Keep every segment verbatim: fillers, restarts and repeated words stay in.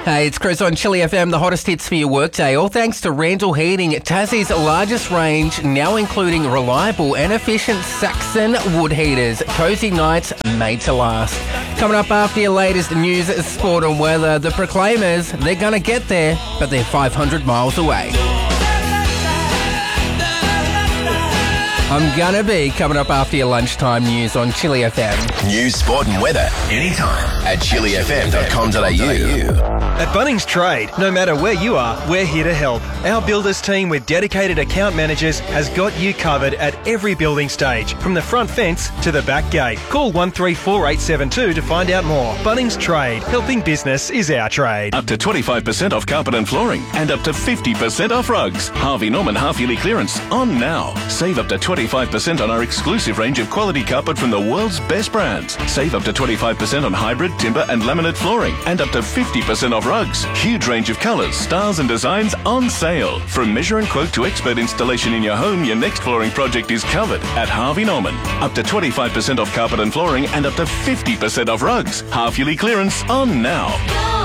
Hey, it's Chris on Chili F M, the hottest hits for your workday. All thanks to Randall Heating, Tassie's largest range, now including reliable and efficient Saxon wood heaters. Cozy nights made to last. Coming up after your latest news, sport and weather, the Proclaimers, they're going to get there, but they're five hundred miles away. I'm gonna be coming up after your lunchtime news on Chili F M. News, sport and weather, anytime at chili f m dot com dot a u. At Bunnings Trade, no matter where you are, we're here to help. Our builders team with dedicated account managers has got you covered at every building stage, from the front fence to the back gate. Call one three four eight seven two to find out more. Bunnings Trade, helping business is our trade. Up to twenty-five percent off carpet and flooring and up to fifty percent off rugs. Harvey Norman half-yearly clearance on now. Save up to twenty-five percent on our exclusive range of quality carpet from the world's best brands. Save up to twenty-five percent on hybrid, timber and laminate flooring and up to fifty percent off rugs. Huge range of colours, styles and designs on sale. From measure and quote to expert installation in your home, your next flooring project is covered at Harvey Norman. Up to twenty-five percent off carpet and flooring and up to fifty percent off rugs. Half-yearly clearance on now.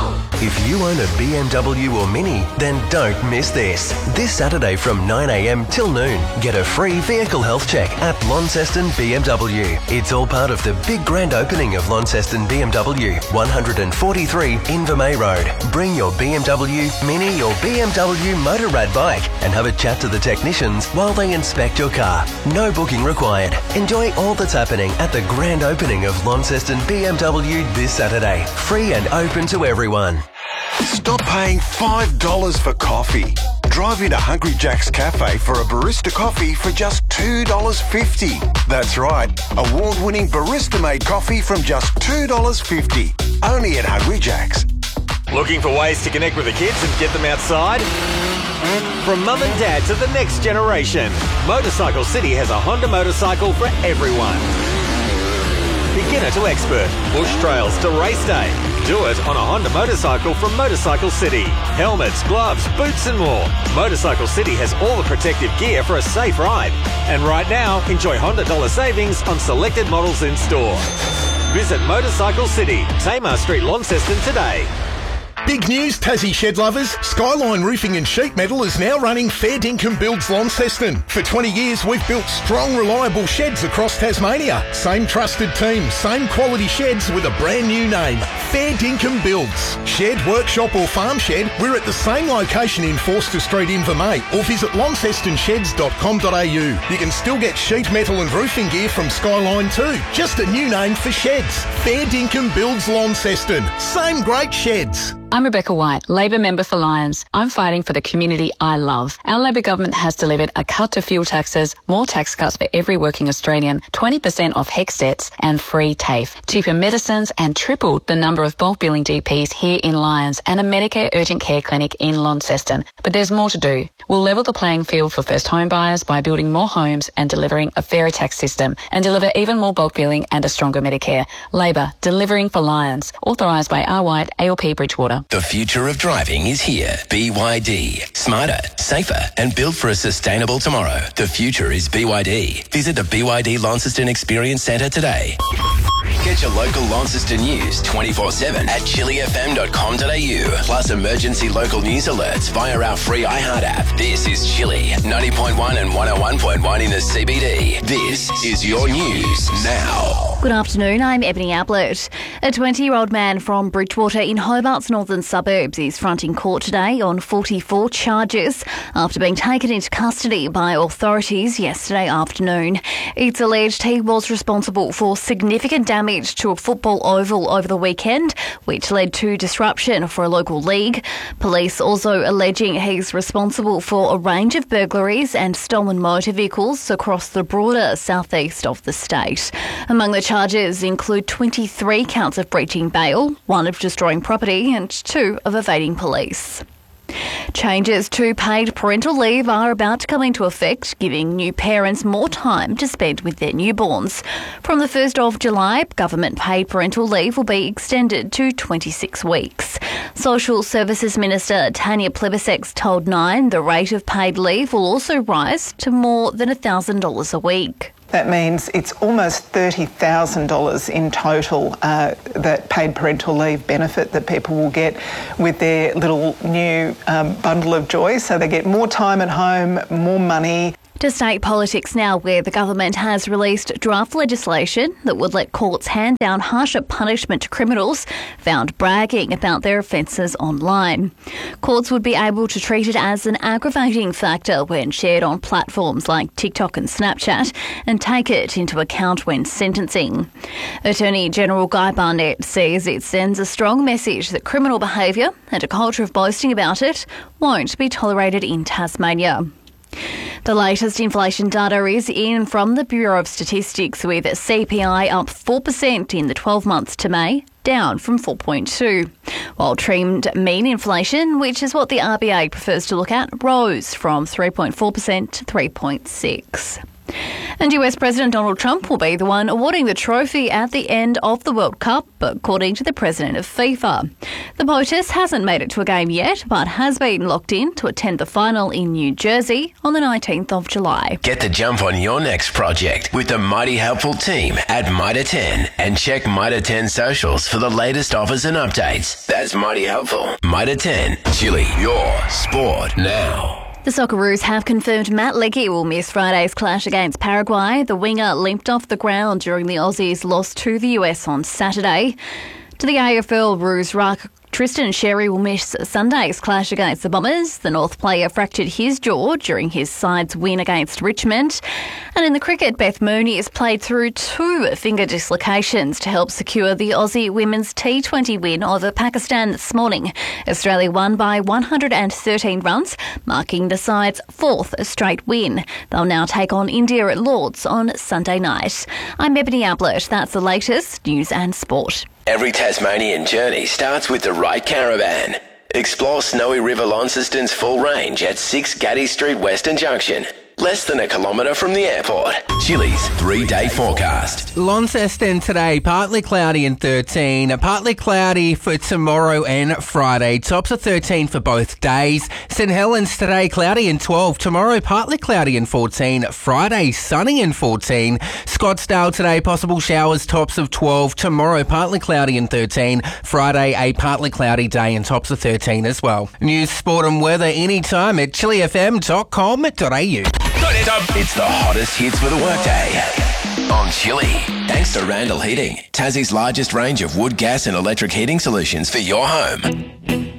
If you own a B M W or Mini, then don't miss this. This Saturday from nine a m till noon, get a free vehicle health check at Launceston B M W. It's all part of the big grand opening of Launceston B M W, one forty-three Invermay Road. Bring your B M W, Mini or B M W Motorrad bike and have a chat to the technicians while they inspect your car. No booking required. Enjoy all that's happening at the grand opening of Launceston B M W this Saturday. Free and open to everyone. Stop paying five dollars for coffee. Drive into Hungry Jack's Cafe for a barista coffee for just two dollars fifty. That's right, award-winning barista-made coffee from just two dollars fifty. Only at Hungry Jack's. Looking for ways to connect with the kids and get them outside? From mum and dad to the next generation, Motorcycle City has a Honda motorcycle for everyone. Beginner to expert, bush trails to race day. Do it on a Honda motorcycle from Motorcycle City. Helmets, gloves, boots and more. Motorcycle City has all the protective gear for a safe ride. And right now, enjoy Honda dollar savings on selected models in store. Visit Motorcycle City, Tamar Street, Launceston today. Big news, Tassie shed lovers. Skyline Roofing and Sheet Metal is now running Fair Dinkum Builds Launceston. For twenty years, we've built strong, reliable sheds across Tasmania. Same trusted team, same quality sheds with a brand new name. Fair Dinkum Builds. Shed, workshop or farm shed, we're at the same location in Forster Street, Invermay, or visit launceston sheds dot com dot a u. You can still get sheet metal and roofing gear from Skyline too. Just a new name for sheds. Fair Dinkum Builds Launceston. Same great sheds. I'm Rebecca White, Labor member for Lyons. I'm fighting for the community I love. Our Labor government has delivered a cut to fuel taxes, more tax cuts for every working Australian, twenty percent off HECS debts and free TAFE, cheaper medicines and tripled the number of bulk billing G Ps here in Lyons and a Medicare urgent care clinic in Launceston. But there's more to do. We'll level the playing field for first home buyers by building more homes and delivering a fairer tax system and deliver even more bulk billing and a stronger Medicare. Labor, delivering for Lyons. Authorised by R. White, A L P Bridgewater. The future of driving is here. B Y D. Smarter, safer, and built for a sustainable tomorrow. The future is B Y D. Visit the B Y D Launceston Experience Centre today. Get your local Launceston news twenty-four seven at chili f m dot com dot a u. Plus emergency local news alerts via our free iHeart app. This is Chili, ninety point one and one oh one point one in the C B D. This is your news now. Good afternoon, I'm Ebony Ablett. A twenty-year-old man from Bridgewater in Hobart's northern suburbs is fronting court today on forty-four charges after being taken into custody by authorities yesterday afternoon. It's alleged he was responsible for significant damage to a football oval over the weekend, which led to disruption for a local league. Police also alleging he's responsible for a range of burglaries and stolen motor vehicles across the broader southeast of the state. Among the charges include twenty-three counts of breaching bail, one of destroying property and two of evading police. Changes to paid parental leave are about to come into effect, giving new parents more time to spend with their newborns. From the first of July, government paid parental leave will be extended to twenty-six weeks. Social Services Minister Tanya Plibersek told Nine the rate of paid leave will also rise to more than one thousand dollars a week. That means it's almost thirty thousand dollars in total, uh, that paid parental leave benefit that people will get with their little new um, bundle of joy. So they get more time at home, more money. To state politics now, where the government has released draft legislation that would let courts hand down harsher punishment to criminals found bragging about their offences online. Courts would be able to treat it as an aggravating factor when shared on platforms like TikTok and Snapchat and take it into account when sentencing. Attorney General Guy Barnett says it sends a strong message that criminal behaviour and a culture of boasting about it won't be tolerated in Tasmania. The latest inflation data is in from the Bureau of Statistics, with C P I up four percent in the twelve months to May, down from four point two, while trimmed mean inflation, which is what the R B A prefers to look at, rose from three point four percent to three point six. And U S President Donald Trump will be the one awarding the trophy at the end of the World Cup, according to the president of FIFA. The POTUS hasn't made it to a game yet, but has been locked in to attend the final in New Jersey on the nineteenth of July. Get the jump on your next project with the mighty helpful team at Mitre ten, and check Mitre ten socials for the latest offers and updates. That's mighty helpful. Mitre ten, Chili, your sport now. The Socceroos have confirmed Matt Leckie will miss Friday's clash against Paraguay. The winger limped off the ground during the Aussies' loss to the U S on Saturday. To the A F L, Roos ruck Tristan Sherry will miss Sunday's clash against the Bombers. The North player fractured his jaw during his side's win against Richmond. And in the cricket, Beth Mooney has played through two finger dislocations to help secure the Aussie women's T twenty win over Pakistan this morning. Australia won by one hundred thirteen runs, marking the side's fourth straight win. They'll now take on India at Lords on Sunday night. I'm Ebony Ablett. That's the latest news and sport. Every Tasmanian journey starts with the right caravan. Explore Snowy River Launceston's full range at six Gaddy Street Western Junction. Less than a kilometre from the airport. Chili's three-day forecast. Launceston today, partly cloudy and thirteen. Partly cloudy for tomorrow and Friday. Tops of thirteen for both days. St Helens today, cloudy and twelve. Tomorrow, partly cloudy and fourteen. Friday, sunny and fourteen. Scottsdale today, possible showers, tops of twelve. Tomorrow, partly cloudy and thirteen. Friday, a partly cloudy day and tops of thirteen as well. News, sport and weather anytime at chili f m dot com dot a u. It's the hottest hits for the workday on Chili. Thanks to Randall Heating, Tassie's largest range of wood, gas and electric heating solutions for your home.